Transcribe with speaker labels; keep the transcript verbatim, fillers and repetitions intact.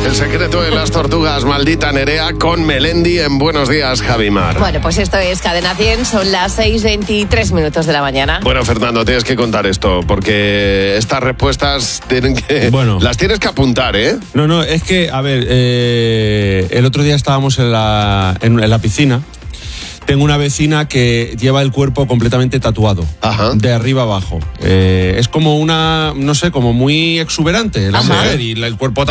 Speaker 1: El secreto de las tortugas, maldita Nerea, con Melendi en Buenos Días, Javimar.
Speaker 2: Bueno, pues esto es Cadena cien, son las seis veintitrés minutos de la mañana.
Speaker 1: Bueno, Fernando, tienes que contar esto, porque estas respuestas tienen que...
Speaker 3: Bueno.
Speaker 1: Las tienes que apuntar, ¿eh?
Speaker 3: No, no, es que, a ver, eh, el otro día estábamos en la, en, en la piscina. Tengo una vecina que lleva el cuerpo completamente tatuado,
Speaker 1: Ajá.
Speaker 3: de arriba abajo. Eh, es como una, no sé, como muy exuberante la
Speaker 2: Ajá.
Speaker 3: mujer y el cuerpo